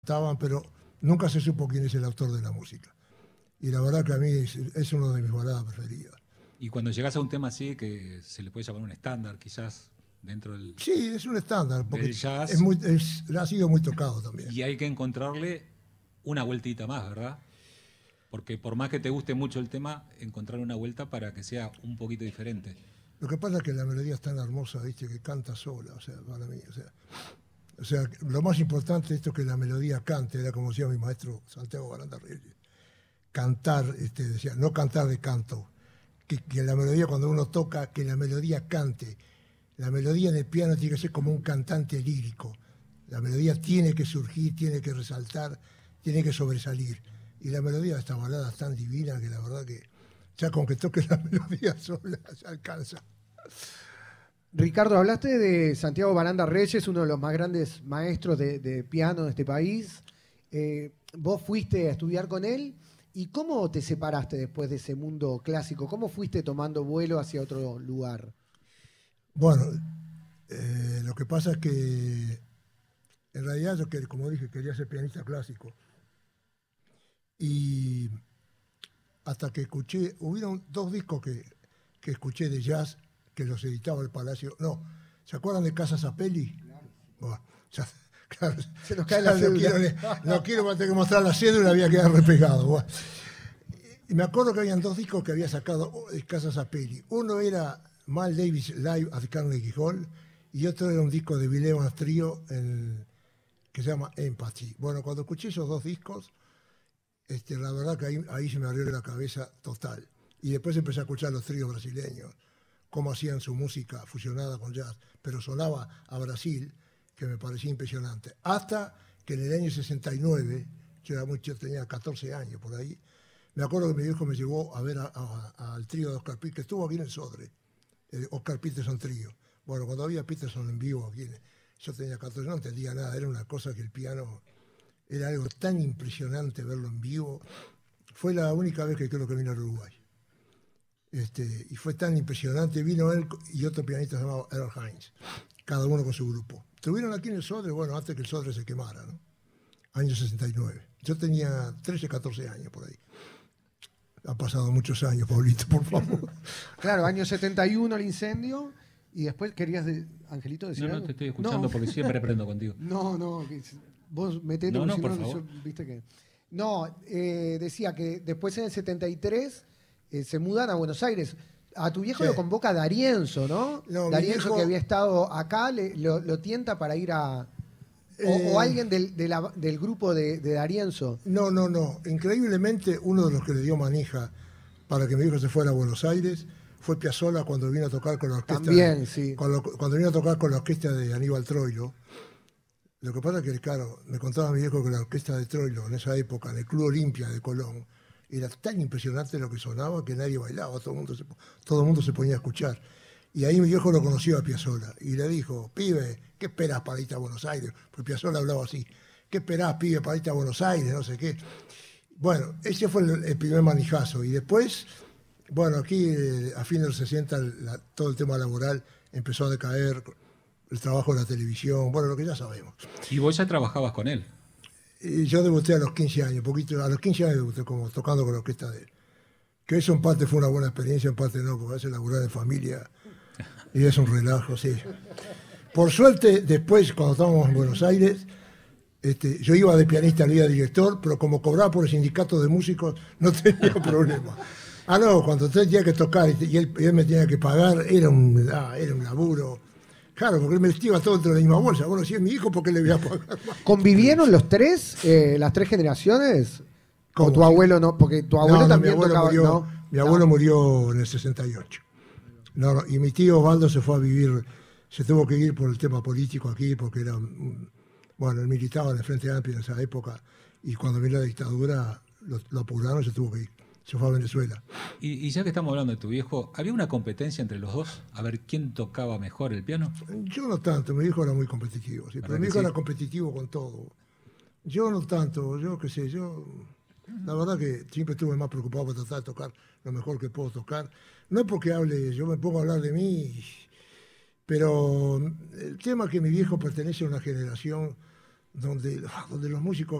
estaban, pero nunca se supo quién es el autor de la música. Y la verdad que a mí es uno de mis baladas preferidas. Y cuando llegas a un tema así, que se le puede llamar un estándar, quizás, dentro Sí, es un estándar, porque del jazz, ha sido muy tocado también. y hay que encontrarle una vueltita más, ¿verdad? Porque por más que te guste mucho el tema, encontrar una vuelta para que sea un poquito diferente. Lo que pasa es que la melodía es tan hermosa, ¿viste? Que canta sola, o sea, para mí, o sea, lo más importante de esto es que la melodía cante, era como decía mi maestro Santiago Baranda Reyes. Cantar, decía, no cantar de canto, que la melodía cuando uno toca, que la melodía cante. La melodía en el piano tiene que ser como un cantante lírico. La melodía tiene que surgir, tiene que resaltar, tiene que sobresalir. Y la melodía de esta balada es tan divina que la verdad que ya con que toque la melodía sola se alcanza. Ricardo, hablaste de Santiago Baranda Reyes, uno de los más grandes maestros de piano de este país. Vos fuiste a estudiar con él. ¿Y cómo te separaste después de ese mundo clásico? ¿Cómo fuiste tomando vuelo hacia otro lugar? Bueno, lo que pasa es que en realidad yo, como dije, quería ser pianista clásico. Y hasta que escuché, hubieron dos discos que escuché de jazz que los editaba el Palacio. No, ¿se acuerdan de Casa Zapelli? Bueno, ya, claro, se nos cae la cédula. No quiero tener que mostrar la cédula, había quedado repegado. Bueno. Y me acuerdo que habían dos discos que había sacado de Casa Zapelli. Uno era Miles Davis Live at Carnegie Hall y otro era un disco de Bill Evans Trio que se llama Empathy. Bueno, cuando escuché esos dos discos, la verdad que ahí se me abrió la cabeza total. Y después empecé a escuchar los tríos brasileños, cómo hacían su música fusionada con jazz, pero sonaba a Brasil, que me parecía impresionante. Hasta que en el año 69, yo tenía 14 años por ahí, me acuerdo que mi viejo me llevó a ver al trío de Oscar Peterson, que estuvo aquí en el Sodre, el Oscar Peterson Trío. Bueno, cuando había Peterson en vivo aquí, yo tenía 14, no entendía nada, era una cosa que el piano era algo tan impresionante verlo en vivo. Fue la única vez que creo que vino al Uruguay. Y fue tan impresionante, vino él y otro pianista llamado Earl Hines, cada uno con su grupo. Estuvieron aquí en el Sodre, bueno, antes que el Sodre se quemara, ¿no? Año 69. Yo tenía 13, 14 años por ahí. Han pasado muchos años, Pablito, por favor. Claro, año 71 el incendio, y después querías, Angelito, decir algo. No, te estoy escuchando porque siempre aprendo contigo. No, vos metete, no, si por favor. viste que... No, decía que después en el 73 se mudan a Buenos Aires. A tu viejo Sí. lo convoca D'Arienzo, ¿no? No, mi D'Arienzo, viejo- que había estado acá, lo tienta para ir a... O alguien del grupo de D'Arienzo. No. Increíblemente, uno de los que le dio manija para que mi hijo se fuera a Buenos Aires fue Piazzolla cuando vino a tocar con la orquesta. También, sí. Cuando vino a tocar con la orquesta de Aníbal Troilo. Lo que pasa es que, claro, me contaba mi viejo que la orquesta de Troilo, en esa época, en el Club Olimpia de Colón, era tan impresionante lo que sonaba que nadie bailaba, todo el mundo se ponía a escuchar. Y ahí mi viejo lo conoció a Piazzolla y le dijo, pibe, ¿qué esperás para irte a Buenos Aires? Porque Piazzolla hablaba así, ¿qué esperás, pibe, para irte a Buenos Aires? No sé qué. Bueno, ese fue el primer manijazo. Y después, bueno, aquí a fines de los 60 todo el tema laboral empezó a decaer, el trabajo en la televisión, bueno, lo que ya sabemos. Y vos ya trabajabas con él. Y yo debuté a los 15 años, a los 15 años debuté como tocando con la orquesta de él. Que eso en parte fue una buena experiencia, en parte no, porque a veces laburar en familia y es un relajo, sí. Por suerte, después, cuando estábamos en Buenos Aires, yo iba de pianista al día de director, pero como cobraba por el sindicato de músicos, no tenía problema. Ah, no, cuando tenía que tocar y él me tenía que pagar, era un laburo. Claro, porque él me iba todo dentro de la misma bolsa. Bueno, si es mi hijo, ¿por qué le voy a pagar más? ¿Convivieron los tres, las tres generaciones? ¿Cómo? ¿O tu abuelo no? Porque tu abuelo también mi abuelo tocaba... murió, ¿no? Mi abuelo murió en el 68. No, y mi tío Osvaldo se fue a vivir, se tuvo que ir por el tema político aquí, porque era, bueno, él militaba en el Frente Amplio en esa época, y cuando vino la dictadura lo apuraron y se tuvo que ir. Se fue a Venezuela. Y ya que estamos hablando de tu viejo, ¿había una competencia entre los dos? A ver quién tocaba mejor el piano. Yo no tanto, mi hijo era muy competitivo, sí, pero mi hijo era competitivo con todo. Yo no tanto, yo qué sé, la verdad que siempre estuve más preocupado por tratar de tocar lo mejor que puedo tocar. No es porque yo me pongo a hablar de mí, pero el tema es que mi viejo pertenece a una generación donde los músicos